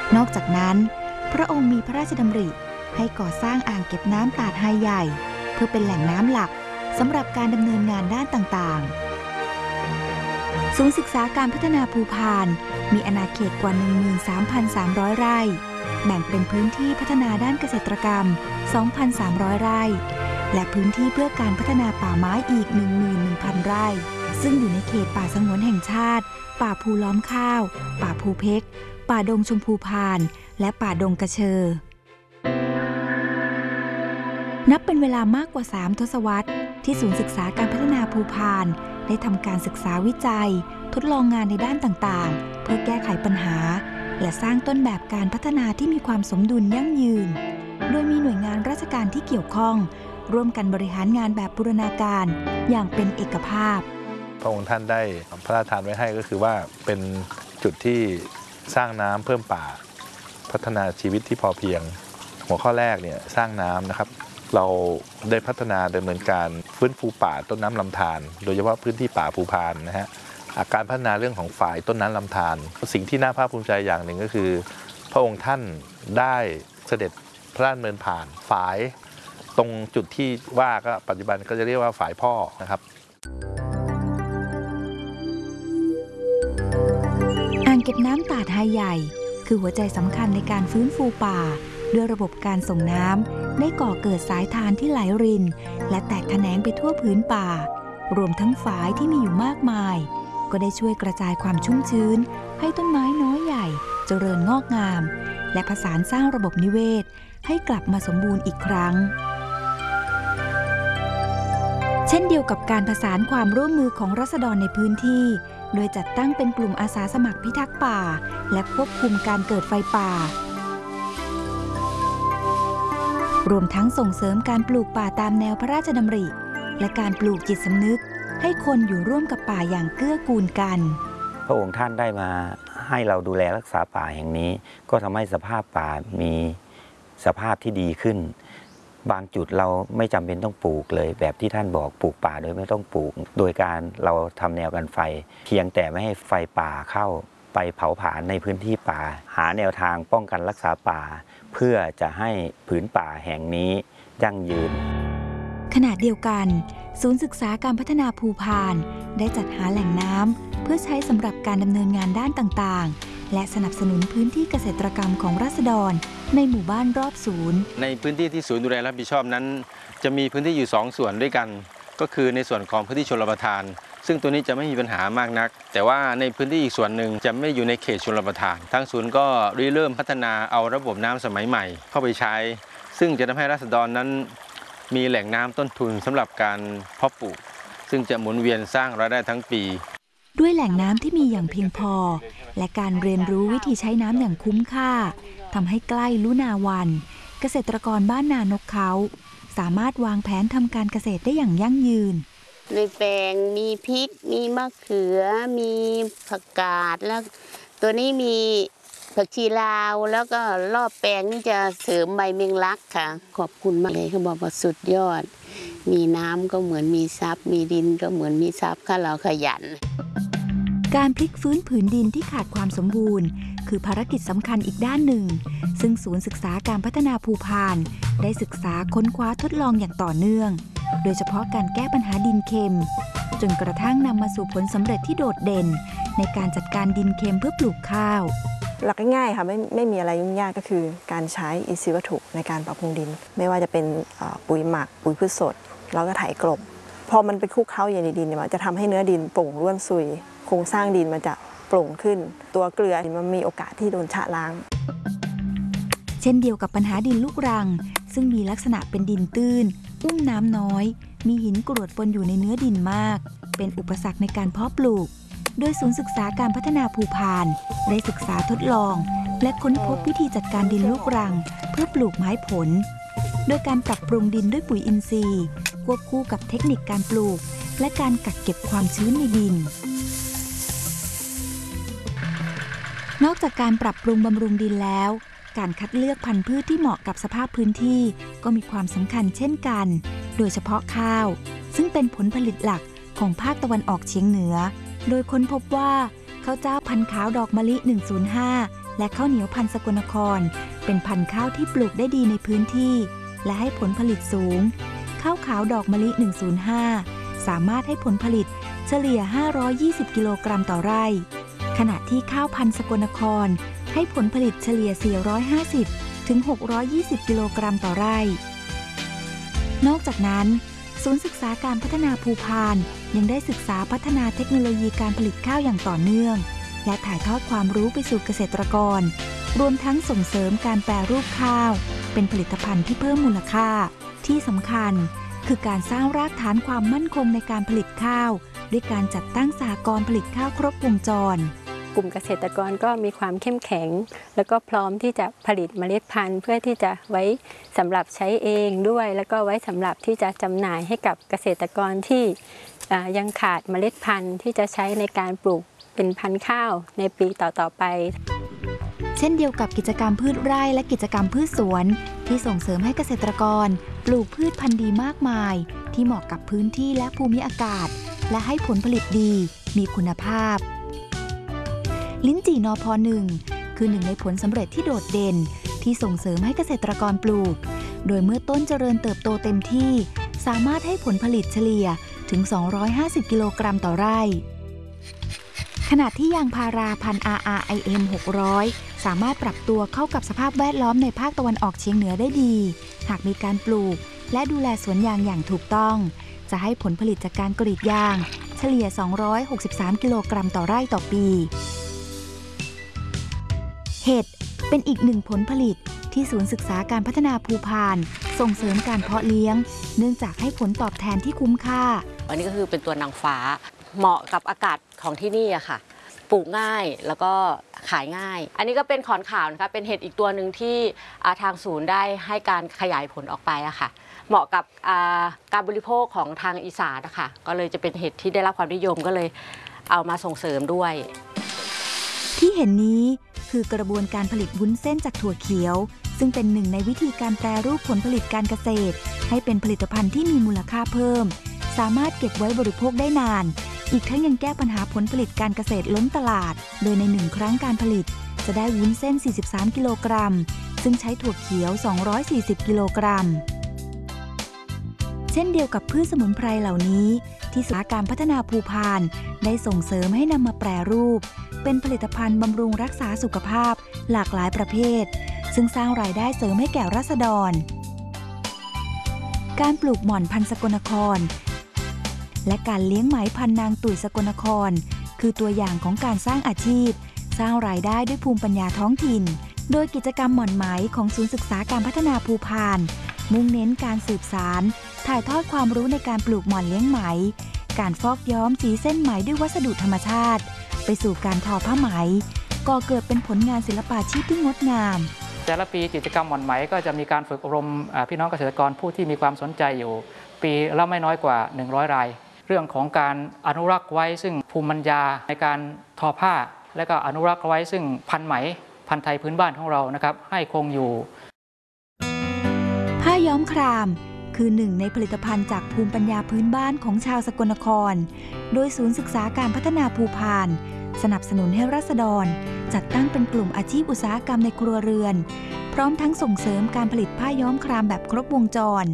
นอกจากนั้นพระองค์มีพระราชดำริให้ก่อสร้างอ่างเก็บน้ำตาดไฮใหญ่เพื่อเป็นแหล่งน้ำหลักสำหรับการดำเนินงานด้านต่างๆศูนย์ศึกษาการพัฒนาภูพานมีอาณาเขตกว่า 13,300 ไร่แบ่งเป็นพื้นที่พัฒนาด้านเกษตรกรรม 2,300 ไร่และพื้นที่เพื่อการพัฒนาป่าไม้อีก 11,000 ไร่ซึ่งอยู่ในเขตป่าสงวนแห่งชาติป่าภูล้อมข้าวป่าภูเพกป่าดงชมพูพานและป่าดงกระเชอนับเป็นเวลามากกว่า3 ทศวรรษที่ศูนย์ศึกษาการพัฒนาภูพานได้ทำการศึกษาวิจัยทดลองงานในด้านต่างๆเพื่อแก้ไขปัญหาและสร้างต้นแบบการพัฒนาที่มีความสมดุลยั่งยืนโดยมีหน่วยงานราชการที่เกี่ยวข้องร่วมกันบริหารงานแบบบูรณาการอย่างเป็นเอกภาพพระองค์ท่านได้พระราชทานไว้ให้ก็คือว่าเป็นจุดที่สร้างน้ำเพิ่มป่าพัฒนาชีวิตที่พอเพียงหัวข้อแรกเนี่ยสร้างน้ำนะครับเราได้พัฒนาดำเนินการฟื้นฟูป่าต้นน้ำลำธารโดยเฉพาะพื้นที่ป่าภูพานนะฮะการพัฒนาเรื่องของฝ่ายต้นน้ำลำธารสิ่งที่น่าภาคภูมิใจอย่างหนึ่งก็คือพระองค์ท่านได้เสด็จพระราชดำเนินผ่านฝ่ายตรงจุดที่ว่าก็ปัจจุบันก็จะเรียกว่าฝ่ายพ่อนะครับอ่างเก็บน้ำตาดไฮใหญ่คือหัวใจสำคัญในการฟื้นฟูป่าด้วยระบบการส่งน้ำได้ก่อเกิดสายทานที่ไหลรินและแตกแขนงไปทั่วพื้นป่ารวมทั้งฝายที่มีอยู่มากมายก็ได้ช่วยกระจายความชุ่มชื้นให้ต้นไม้น้อยใหญ่เจริญงอกงามและผสานสร้างระบบนิเวศให้กลับมาสมบูรณ์อีกครั้งเช่นเดียวกับการผสานความร่วมมือของราษฎรในพื้นที่โดยจัดตั้งเป็นกลุ่มอาสาสมัครพิทักษ์ป่าและควบคุมการเกิดไฟป่ารวมทั้งส่งเสริมการปลูกป่าตามแนวพระราชดำริและการปลูกจิตสำนึกให้คนอยู่ร่วมกับป่าอย่างเกื้อกูลกันพระองค์ท่านได้มาให้เราดูแลรักษาป่าแห่งนี้ก็ทำให้สภาพป่ามีสภาพที่ดีขึ้นบางจุดเราไม่จำเป็นต้องปลูกเลยแบบที่ท่านบอกปลูกป่าโดยไม่ต้องปลูกโดยการเราทำแนวกันไฟเพียงแต่ไม่ให้ไฟป่าเข้าไปเผาผลาญในพื้นที่ป่าหาแนวทางป้องกันรักษาป่าเพื่อจะให้ผืนป่าแห่งนี้ยั่งยืนขณะเดียวกันศูนย์ศึกษาการพัฒนาภูพานได้จัดหาแหล่งน้ำเพื่อใช้สำหรับการดำเนินงานด้านต่างๆและสนับสนุนพื้นที่เกษตรกรรมของราษฎรในหมู่บ้านรอบศูนย์ในพื้นที่ที่ศูนย์ดูแลรับผิดชอบนั้นจะมีพื้นที่อยู่2 ส่วนด้วยกันก็คือในส่วนของพื้นที่ชลประทานซึ่งตัวนี้จะไม่มีปัญหามากนักแต่ว่าในพื้นที่อีกส่วนหนึ่งจะไม่อยู่ในเขตชลประทานทางศูนย์ก็เริ่มพัฒนาเอาระบบน้ำสมัยใหม่เข้าไปใช้ซึ่งจะทำให้ราษฎรนั้นมีแหล่งน้ำต้นทุนสำหรับการเพาะปลูกซึ่งจะหมุนเวียนสร้างรายได้ทั้งปีด้วยแหล่งน้ำที่มีอย่างเพียงพอและการเรียนรู้วิธีใช้น้ำอย่างคุ้มค่าทำให้ใกล้ลุนาวันเกษตรกรบ้านนานกเขาสามารถวางแผนทำการเกษตรได้อย่างยั่งยืนในแปลงมีพริกมีมะเขือมีผักกาดแล้วตัวนี้มีผักชีลาวแล้วก็รอบแปลงนี่จะเสริมใบเมงลักค่ะขอบคุณมากเลยเขาบอกว่าสุดยอดมีน้ำก็เหมือนมีทรัพย์มีดินก็เหมือนมีทรัพย์ถ้าเราขยันการพลิกฟื้นผืนดินที่ขาดความสมบูรณ์คือภารกิจสำคัญอีกด้านหนึ่งซึ่งศูนย์ศึกษาการพัฒนาภูพานได้ศึกษาค้นคว้าทดลองอย่างต่อเนื่องโดยเฉพาะการแก้ปัญหาดินเค็มจนกระทั่งนำมาสู่ผลสำเร็จที่โดดเด่นในการจัดการดินเค็มเพื่อปลูกข้าวหลักง่ายๆค่ะไม่มีอะไรยุ่งยากก็คือการใช้อินทรีย์วัตถุในการปรับปรุงดินไม่ว่าจะเป็นปุ๋ยหมักปุ๋ยพืชสดแล้วก็ไถกลบพอมันไปคลุกเคล้าอยู่ในดินเนี่ยมันจะทำให้เนื้อดินโปร่งร่วนซุยโครงสร้างดินมันจะโปร่งขึ้นตัวเกลือมันมีโอกาสที่โดนชะล้างเช่นเดียวกับปัญหาดินลูกรังซึ่งมีลักษณะเป็นดินตื้นอุ้มน้ำน้อยมีหินกรวดปนอยู่ในเนื้อดินมากเป็นอุปสรรคในการเพาะปลูกโดยศูนย์ศึกษาการพัฒนาภูพานได้ศึกษาทดลองและค้นพบวิธีจัดการดินลูกรังเพื่อปลูกไม้ผลโดยการปรับปรุงดินด้วยปุ๋ยอินทรีย์ควบคู่กับเทคนิคการปลูกและการกักเก็บความชื้นในดินนอกจากการปรับปรุงบำรุงดินแล้วการคัดเลือกพันธุ์พืชที่เหมาะกับสภาพพื้นที่ก็มีความสำคัญเช่นกันโดยเฉพาะข้าวซึ่งเป็นผลผลิตหลักของภาคตะวันออกเฉียงเหนือโดยค้นพบว่าข้าวเจ้าพันธุ์ขาวดอกมะลิ105 และข้าวเหนียวพันธุ์สกลนครเป็นพันธุ์ข้าวที่ปลูกได้ดีในพื้นที่และให้ผลผลิตสูงข้าวขาวดอกมะลิ 105 สามารถให้ผลผลิตเฉลี่ย 520 กิโลกรัมต่อไร่ขณะที่ข้าวพันธุ์สกลนครให้ผลผลิตเฉลี่ย 450 ถึง 620 กิโลกรัมต่อไร่นอกจากนั้นศูนย์ศึกษาการพัฒนาภูพานยังได้ศึกษาพัฒนาเทคโนโลยีการผลิตข้าวอย่างต่อเนื่องและถ่ายทอดความรู้ไปสู่เกษตรกรรวมทั้งส่งเสริมการแปรรูปข้าวเป็นผลิตภัณฑ์ที่เพิ่มมูลค่าที่สำคัญคือการสร้างรากฐานความมั่นคงในการผลิตข้าวด้วยการจัดตั้งสหกรณ์ผลิตข้าวครบวงจรกลุ่มเกษตรกรก็มีความเข้มแข็งแล้วก็พร้อมที่จะผลิตเมล็ดพันธุ์เพื่อที่จะไว้สำหรับใช้เองด้วยแล้วก็ไว้สำหรับที่จะจำหน่ายให้กับเกษตรกรที่ยังขาดเมล็ดพันธุ์ที่จะใช้ในการปลูกเป็นพันธุ์ข้าวในปีต่อๆไปเช่นเดียวกับกิจกรรมพืชไร่และกิจกรรมพืชสวนที่ส่งเสริมให้เกษตรกรปลูกพืชพันธุ์ดีมากมายที่เหมาะกับพื้นที่และภูมิอากาศและให้ผลผลิตดีมีคุณภาพลิ้นจี่นพ.1 คือหนึ่งในผลสำเร็จที่โดดเด่นที่ส่งเสริมให้เกษตรกรปลูกโดยเมื่อต้นเจริญเติบโตเต็มที่สามารถให้ผลผลิตเฉลี่ยถึง 250 กิโลกรัมต่อไร่ขณะที่ยางพาราพันธุ์ RRIM 600 สามารถปรับตัวเข้ากับสภาพแวดล้อมในภาคตะวันออกเฉียงเหนือได้ดีหากมีการปลูกและดูแลสวนยางอย่างถูกต้องจะให้ผลผลิตจากการกรีดยางเฉลี่ย 263 กิโลกรัมต่อไร่ต่อปีเห็ดเป็นอีกหนึ่งผลผลิตที่ศูนย์ศึกษาการพัฒนาภูพานส่งเสริมการเพาะเลี้ยงเนื่องจากให้ผลตอบแทนที่คุ้มค่าอันนี้ก็คือเป็นตัวนางฟ้าเหมาะกับอากาศของที่นี่อะค่ะปลูกง่ายแล้วก็ขายง่ายอันนี้ก็เป็นขอนขาวนะคะเป็นเห็ดอีกตัวหนึ่งที่ทางศูนย์ได้ให้การขยายผลออกไปอะค่ะเหมาะกับการบริโภคของทางอีสานนะคะก็เลยจะเป็นเห็ดที่ได้รับความนิยมก็เลยเอามาส่งเสริมด้วยที่เห็นนี้คือกระบวนการผลิตวุ้นเส้นจากถั่วเขียวซึ่งเป็นหนึ่งในวิธีการแปรรูปผลผลิตการเกษตรให้เป็นผลิตภัณฑ์ที่มีมูลค่าเพิ่มสามารถเก็บไว้บริโภคได้นานอีกทั้งยังแก้ปัญหาผลผลิตการเกษตรล้นตลาดโดยใน1ครั้งการผลิตจะได้วุ้นเส้น43กิโลกรัมซึ่งใช้ถั่วเขียว240กิโลกรัมเช่นเดียวกับพืชสมุนไพรเหล่านี้ที่ศูนย์การพัฒนาภูพานได้ส่งเสริมให้นำมาแปรรูปเป็นผลิตภัณฑ์บำรุงรักษาสุขภาพหลากหลายประเภทซึ่งสร้างรายได้เสริมให้แก่ราษฎรการปลูกหม่อนพันธุ์สกลนครและการเลี้ยงไหมพันธุ์นางตุ๋ยสกลนครคือตัวอย่างของการสร้างอาชีพสร้างรายได้ด้วยภูมิปัญญาท้องถิ่นโดยกิจกรรมหม่อนไหมของศูนย์ศึกษาการพัฒนาภูพานมุ่งเน้นการสืบสานถ่ายทอดความรู้ในการปลูกหม่อนเลี้ยงไหมการฟอกย้อมสีเส้นไหมด้วยวัสดุธรรมชาติไปสู่การทอผ้าไหมก่อเกิดเป็นผลงานศิลปาชีพที่งดงามแต่ละปีกิจกรรมหม่อนไหมก็จะมีการฝึกอบรมพี่น้องเกษตรกรผู้ที่มีความสนใจอยู่ปีละไม่น้อยกว่า100รายเรื่องของการอนุรักษ์ไว้ซึ่งภูมิปัญญาในการทอผ้าและก็อนุรักษ์ไว้ซึ่งพันไหมพันไทยพื้นบ้านของเรานะครับให้คงอยู่ผ้าย้อมครามคือหนึ่งในผลิตภัณฑ์จากภูมิปัญญาพื้นบ้านของชาวสกลนครโดยศูนย์ศึกษาการพัฒนาภูพานสนับสนุนให้ราษฎรจัดตั้งเป็นกลุ่มอาชีพอุตสาหกรรมในครัวเรือนพร้อมทั้งส่งเสริมการผลิตผ้าย้อมครามแบบครบวงจร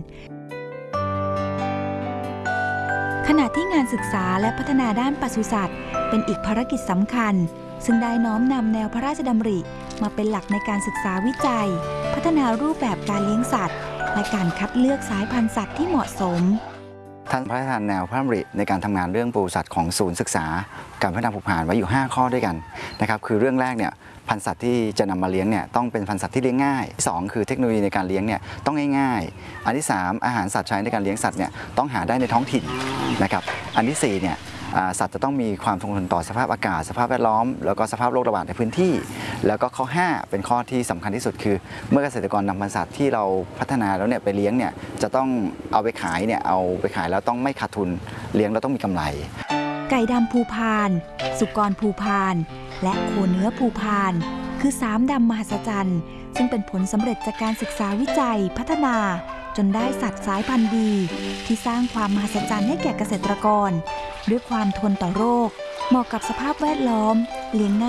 ขณะที่งานศึกษาและพัฒนาด้านปศุสัตว์เป็นอีกภารกิจสำคัญซึ่งได้น้อมนำแนวพระราชดำริมาเป็นหลักในการศึกษาวิจัยพัฒนารูปแบบการเลี้ยงสัตว์และการคัดเลือกสายพันธุ์สัตว์ที่เหมาะสมท่านพระราชทานแนวพระดำริในการทำงานเรื่องปศุสัตว์ของศูนย์ศึกษาการพัฒนาภูพานไว้อยู่5ข้อด้วยกันนะครับคือเรื่องแรกเนี่ยพันธุ์สัตว์ที่จะนำมาเลี้ยงเนี่ยต้องเป็นพันธุ์สัตว์ที่เลี้ยงง่าย2คือเทคโนโลยีในการเลี้ยงเนี่ยต้องง่ายๆอันที่3อาหารสัตว์ใช้ในการเลี้ยงสัตว์เนี่ยต้องหาได้ในท้องถิ่นนะครับอันที่4เนี่ยสัตว์จะต้องมีความทนทานต่อสภาพอากาศสภาพแวดล้อมแล้วก็สภาพโรคระบาดในพื้นที่แล้วก็ข้อ5เป็นข้อที่สำคัญที่สุดคือเมื่อเกษตรกรนำพันธุ์สัตว์ที่เราพัฒนาแล้วเนี่ยไปเลี้ยงเนี่ยจะต้องเอาไปขายแล้วต้องไม่ขาดทุนเลี้ยงแล้วต้องมีกำไรไก่ดำภูพานสุกรภูพานและโคเนื้อภูพานคือ3ดำมหัศจรรย์ซึ่งเป็นผลสำเร็จจากการศึกษาวิจัยพัฒนาจนได้สัตว์สายพันธุ์ดีที่สร้างความมหัศจรรย์ให้แก่เกษตรกรด้วยความทนต่อโรคเหมาะกับสภาพแวดล้อมเลี้ยง